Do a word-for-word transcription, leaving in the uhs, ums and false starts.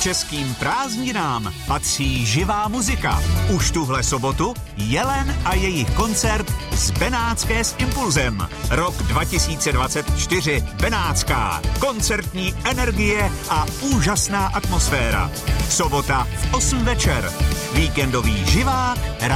Českým prázdninám patří živá muzika. Už tuhle sobotu Jelen a jejich koncert z Benátské s Impulzem. Rok dva tisíce dvacet čtyři Benátská. Koncertní energie a úžasná atmosféra. Sobota v osm večer. Víkendový živák